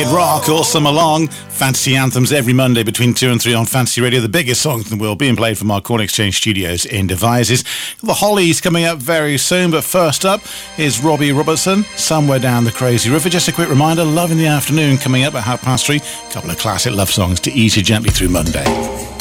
Rock all summer long. Fantasy anthems every Monday between 2 and 3 on Fantasy Radio. The biggest songs in the world being played from our Corn Exchange studios in Devizes. The Hollies coming up very soon, but first up is Robbie Robertson, Somewhere Down the Crazy River. Just a quick reminder, Love in the Afternoon coming up at 3:30. A couple of classic love songs to ease you gently through Monday.